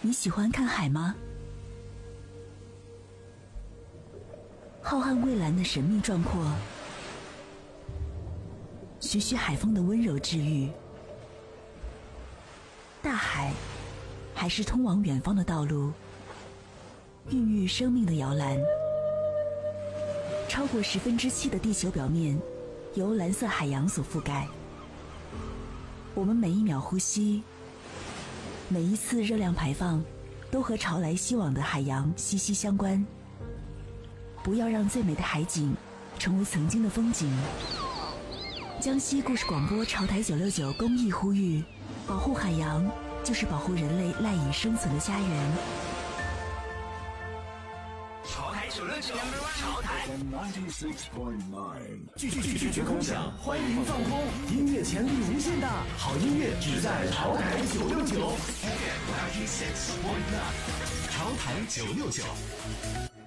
你喜欢看海吗？浩瀚蔚蓝的神秘壮阔，徐徐海风的温柔治愈。大海还是通往远方的道路，孕育生命的摇篮。超过7%的地球表面由蓝色海洋所覆盖。我们每一秒呼吸，每一次热量排放，都和潮来西往的海洋息息相关。不要让最美的海景成为曾经的风景。江西故事广播潮台969公益呼吁：保护海洋，就是保护人类赖以生存的家园。 潮台969，潮台 96.9，拒绝空想，欢迎放空，音乐潜力无限大，好音乐只在潮台969。潮台969。